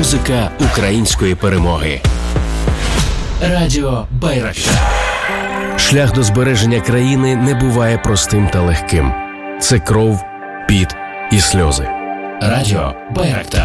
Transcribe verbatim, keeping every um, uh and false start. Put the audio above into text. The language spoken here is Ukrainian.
Музика української перемоги. Радіо Байрактар. Шлях до збереження країни не буває простим та легким. Це кров, піт і сльози. Радіо Байрактар.